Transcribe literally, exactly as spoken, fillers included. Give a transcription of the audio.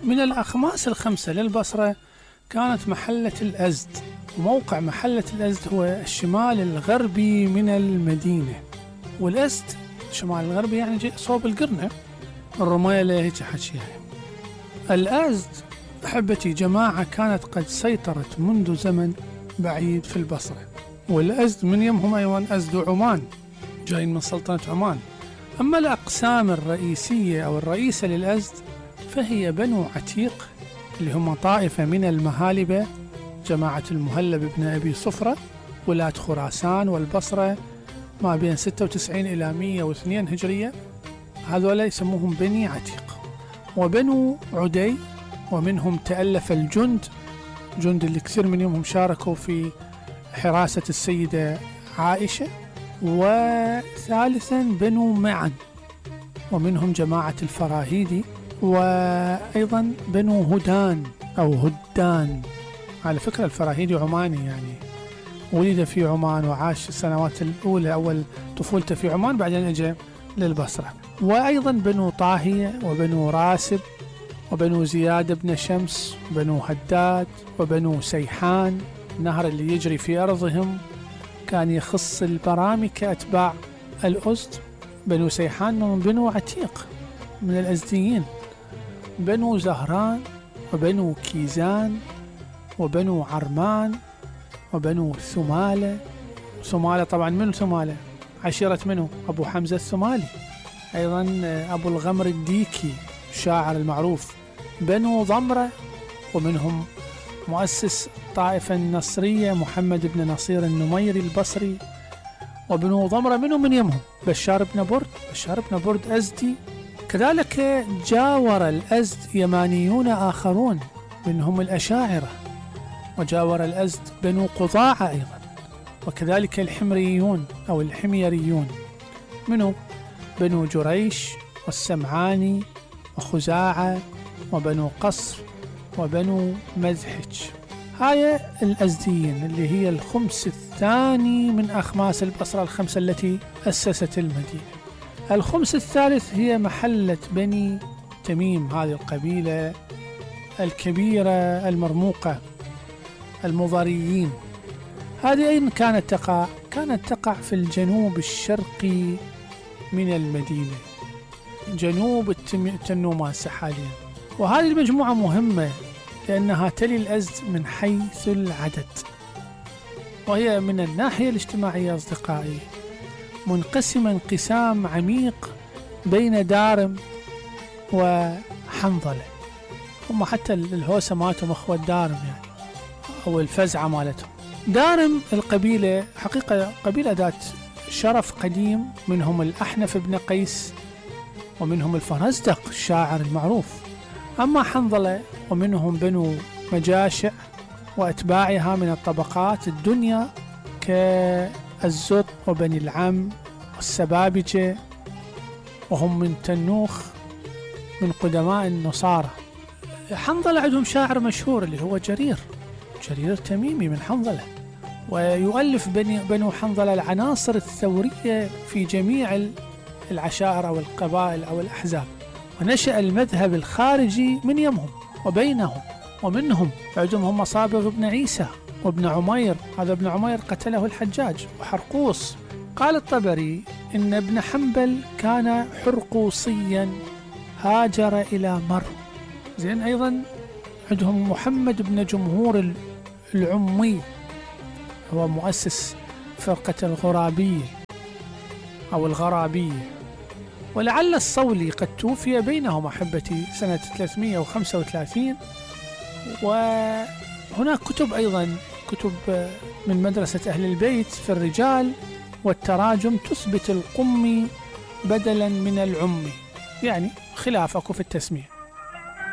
من الأخماس الخمسة للبصرة كانت محلة الأزد، وموقع محلة الأزد هو الشمال الغربي من المدينة. والأزد الشمال الغربي يعني صوب القرنة الرميلة هيك حكيها. الأزد أحبتي جماعة كانت قد سيطرت منذ زمن بعيد في البصرة، والأزد من يمهم أيضا أزد عمان جايين من سلطنة عمان. أما الأقسام الرئيسية أو الرئيسة للأزد فهي بنو عتيق اللي هم طائفة من المهالبة، جماعة المهلب بن أبي صفرة، ولاة خراسان والبصرة ما بين ستة وتسعين إلى مئة واثنين هجرية، هذول يسموهم بني عتيق. وبنو عدي، ومنهم تألف الجند، جند اللي كثير من يومهم شاركوا في حراسة السيدة عائشة. وثالثا بنو معن، ومنهم جماعة الفراهيدي، وأيضا بنو هدان أو هدان. على فكرة الفراهيدي عماني، يعني ولد في عمان وعاش السنوات الأولى أول طفولته في عمان، بعدين أجى للبصرة. وأيضا بنو طاهية وبنو راسب وبنو زياد بن شمس وبنو هداد وبنو سيحان. النهر اللي يجري في أرضهم كان يخص البرامي كأتباع الأزد. بنو سيحان من بنو عتيق من الأزديين. بنو زهران وبنو كيزان وبنو عرمان وبنو ثمالة. ثمالة طبعا من ثمالة؟ عشيرة منه أبو حمزة الثمالي، أيضا أبو الغمر الديكي الشاعر المعروف. بنو ضمرة، ومنهم مؤسس الطائفة النصرية محمد بن نصير النميري البصري. وبنو ضمرة منهم من يمهم بشار بن برد. بشار بن برد أزدي. كذلك جاور الأزد يمانيون آخرون منهم الأشاعرة، وجاور الأزد بنو قضاعة أيضا، وكذلك الحمريون أو الحميريون منه بنو جريش والسمعاني وخزاعة وبنو قصر وبنو مزحج. هاي الأزديين اللي هي الخمس الثاني من أخماس البصرة الخمسة التي أسست المدينة. الخمس الثالث هي محلة بني تميم، هذه القبيلة الكبيرة المرموقة المضاريين. هذه أين كانت تقع؟ كانت تقع في الجنوب الشرقي من المدينة، جنوب التنوماسة حاليا. وهذه المجموعة مهمة لأنها تلي الأزد من حيث العدد، وهي من الناحية الاجتماعية أصدقائي منقسمة انقسام عميق بين دارم وحنظلة. هم حتى الهوسة مالتهم أخوة دارم يعني، أو الفزعة مالتهم. دارم القبيلة حقيقة قبيلة ذات شرف قديم، منهم الأحنف بن قيس ومنهم الفرزدق الشاعر المعروف. أما حنظلة ومنهم بنو مجاشع وأتباعها من الطبقات الدنيا كالزط وبني العم والسبابجة، وهم من تنوخ من قدماء النصارى. حنظلة عندهم شاعر مشهور اللي هو جرير جرير تميمي من حنظلة، ويؤلف بني بنو حنظلة العناصر الثورية في جميع العشائر أو القبائل أو الأحزاب. ونشأ المذهب الخارجي من يمهم وبينهم، ومنهم عندهم هم صابغ بن عيسى وابن عمير. هذا ابن عمير قتله الحجاج وحرقوس. قال الطبري إن ابن حنبل كان حرقوصيا هاجر إلى مرو. زين. أيضا عندهم محمد بن جمهور العمي، هو مؤسس فرقة الغرابية أو الغرابية. ولعل الصولي قد توفي بينهم أحبتي سنة ثلاثمئة وخمسة وثلاثين. وهناك كتب أيضا كتب من مدرسة أهل البيت في الرجال والتراجم تثبت القمي بدلا من العمي، يعني خلاف أكو في التسمية.